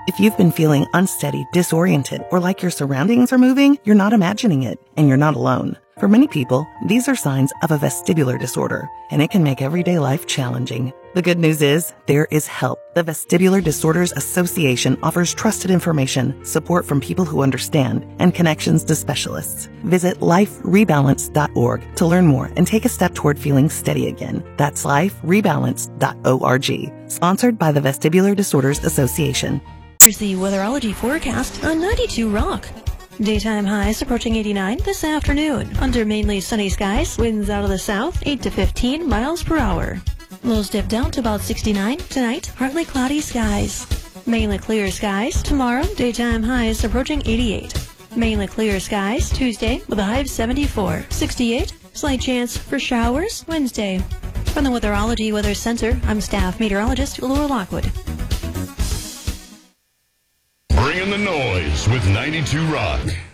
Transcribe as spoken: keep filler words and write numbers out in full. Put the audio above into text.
If you've been feeling unsteady, disoriented, or like your surroundings are moving, you're not imagining it, and you're not alone. For many people, these are signs of a vestibular disorder, and it can make everyday life challenging. The good news is, there is help. The Vestibular Disorders Association offers trusted information, support from people who understand, and connections to specialists. Visit life rebalance dot org to learn more and take a step toward feeling steady again. That's life rebalance dot org. Sponsored by the Vestibular Disorders Association. Here's the weatherology forecast on ninety-two Rock. Daytime highs approaching eighty-nine this afternoon. Under mainly sunny skies, winds out of the south, eight to fifteen miles per hour. Lows dip down to about sixty-nine. Tonight, partly cloudy skies. Mainly clear skies. Tomorrow, daytime highs approaching eighty-eight. Mainly clear skies. Tuesday, with a high of seventy-four. sixty-eight. Slight chance for showers Wednesday. From the Weatherology Weather Center, I'm staff meteorologist Laura Lockwood. Bring in the noise with ninety-two Rock.